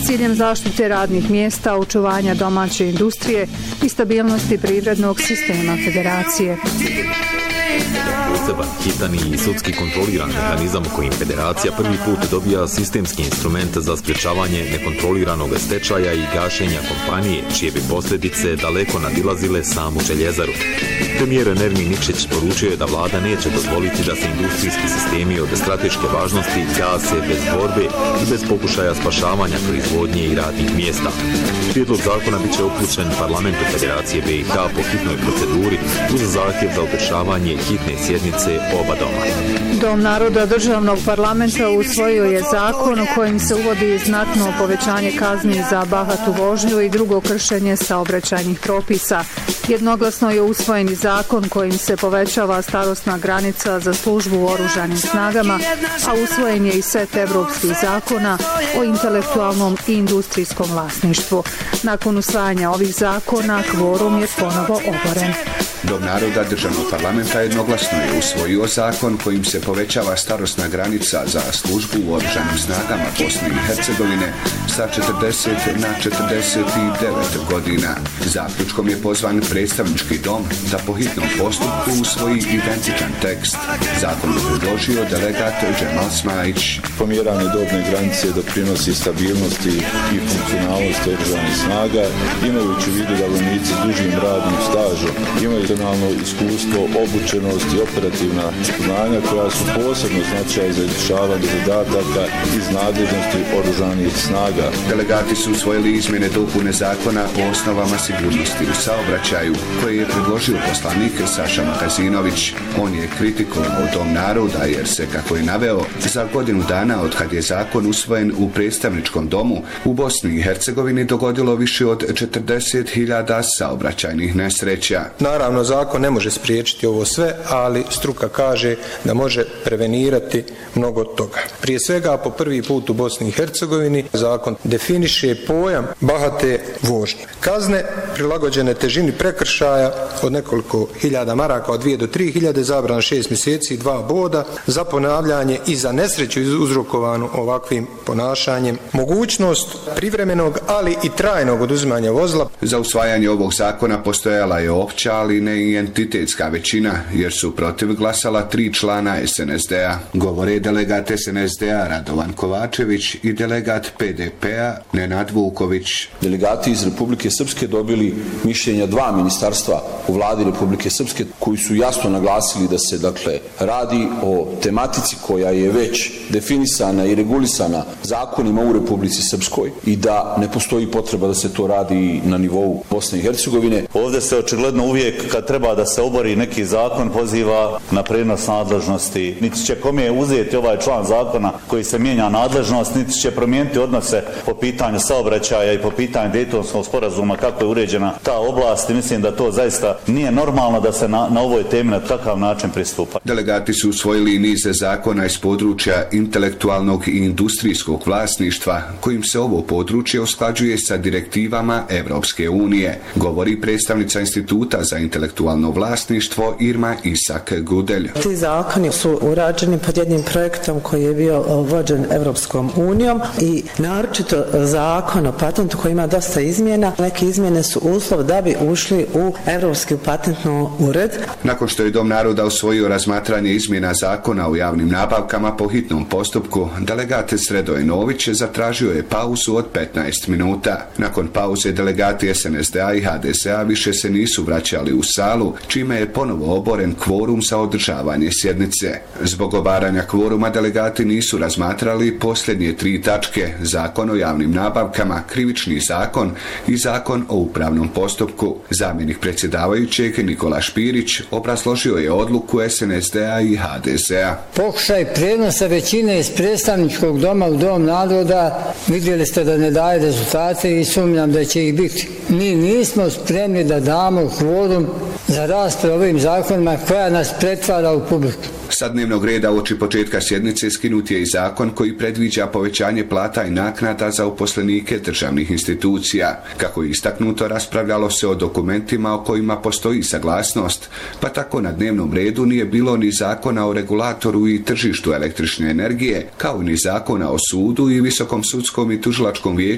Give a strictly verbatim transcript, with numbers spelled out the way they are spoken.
ciljem zaštite radnih mjesta, očuvanja domaće industrije i stabilnosti privrednog sistema federacije. Poseban, hitan i sudski kontroliran mehanizam kojim federacija prvi put dobija sistemski instrument za sprječavanje nekontroliranog stečaja i gašenja kompanije, čije bi posljedice daleko nadilazile samu željezaru. Premijer Nermin Nikšić poručio je da vlada neće dozvoliti da se industrijski sistemi od strateške važnosti gase bez borbe i bez pokušaja spašavanja proizvodnje i radnih mjesta. Prijedlog zakona bit će upućen parlamentu Federacije B i H po hitnoj proceduri uz zahtjev za održavanje hitne sjednice oba doma. Dom naroda državnog parlamenta usvojio je zakon kojim se uvodi znatno povećanje kazni za bahatu vožnju i drugo kršenje saobraćajnih propisa. Jednoglasno je usvojen i zakon kojim se povećava starosna granica za službu u oružanim snagama, a usvojen je i set evropskih zakona o intelektualnom i industrijskom vlasništvu. Nakon usvajanja ovih zakona, kvorum je ponovo oboren. Dom naroda državnog parlamenta jednoglasno je usvojio zakon kojim se povećava starosna granica za službu u oružanim snagama Bosne i Hercegovine sa četrdeset na četrdeset devet godina. Zaključkom je pozvan predstavnički dom da po hitnom postupku usvoji identičan tekst. Zakon je predložio delegat Džemal Smajić. Pomjeranje dobne granice doprinosi stabilnosti i funkcionalnosti oružanih snaga, imajući u vidu da vojnici s dužim radnim stažom imaju nacionalno iskustvo, obučenost i operativna znanja koja su posebno značaj za izvršavanje zadataka iz nadležnosti oružanih snaga. Delegati su usvojili izmjene dopune zakona o osnovama sigurnosti u saobraćaju, koje je predložio poslanik Saša Makazinović. On je kritikovao Dom naroda jer se, kako je naveo, za godinu dana od kad je zakon usvojen u predstavničkom domu, u Bosni i Hercegovini dogodilo više od četrdeset hiljada saobraćajnih nesreća. Naravno, zakon ne može spriječiti ovo sve, ali struka kaže da može prevenirati mnogo toga. Prije svega, po prvi put u Bosni i Hercegovini zakon definiše pojam bahate vožnje. Kazne prilagođene težini prekršaja od nekoliko hiljada maraka, od dvije do tri hiljade, zabrana šest mjeseci i dva boda za ponavljanje i za nesreću uzrokovanu ovakvim ponašanjem, mogućnost privremenog, ali i trajnog oduzimanja vozila. Za usvajanje ovog zakona postojala je opća, ali ne i entitetska većina, jer su protiv glasala tri člana es en es de a. Govore delegat es en es de a Radovan Kovačević i delegat pe de pe-a Nenad Vuković. Delegati iz Republike Srpske dobili mišljenja dva ministarstva u vladi Republike Srpske koji su jasno naglasili da se dakle radi o tematici koja je već definisana i regulisana zakonima u Republici Srpskoj i da ne postoji potreba da se to radi na nivou Bosne i Hercegovine. Ovdje se očigledno uvijek kad treba da se obori neki zakon poziva na prenos nadležnosti. Niti će kome uzeti ovaj član zakona koji se mijenja nadležnost, niti će promijeniti odnose po pitanju saobraćaja i po pitanju Dejtonskog sporazuma kako je uređena ta oblast i mislim da to zaista nije normalno da se na, na ovoj temi na takav način pristupa. Delegati su usvojili niz zakona iz područja intelektualnog i industrijskog vlasništva kojim se ovo područje usklađuje sa direktivama Evropske unije, govori predstavnica Instituta za intelektualno vlasništvo Irma Isak Gudelj. Ti zakoni su urađeni pod jednim projektom koji je bio vođen Evropskom unijom i naročito zakon o patentu koji ima dosta izmjena. Neke izmjene su uslov da bi ušli u Evropski patentni ured. Nakon što je Dom naroda usvojio razmatranje izmjena zakona o javnim nabavkama po hitnom postupku, delegat Sredoje Nović zatražio je pauzu od petnaest minuta. Nakon pauze delegati es en es de a i ha de es a više se nisu vraćali u salu, čime je ponovo oboren kvorum za održavanje sjednice. Zbog obaranja kvoruma delegati nisu razmatrali posljednje tri tačke: zakon o javnim nabavkama, krivični zakon i zakon o upravnom postupku. Zamjenik predsjedavajućeg Nikola Špirić obrazložio je odluku es en es de a i ha de es a. Pokušaj prenosa većine iz predstavničkog doma u Dom naroda, vidjeli ste da ne daje rezultate i sumnjam da će ih biti. Mi nismo spremni da damo kvorum za raspravu ovim zakonima koja nas pretvara u publiku. Sa dnevnog reda uoči početka sjednice skinut je i zakon koji predviđa povećanje plata i naknada za uposlenike državnih institucija. Kako je istaknuto, raspravljalo se o dokumentima o kojima postoji saglasnost, pa tako na dnevnom redu nije bilo ni zakona o regulatoru i tržištu električne energije, kao ni zakona o sudu i Visokom sudskom i tužilačkom vijeću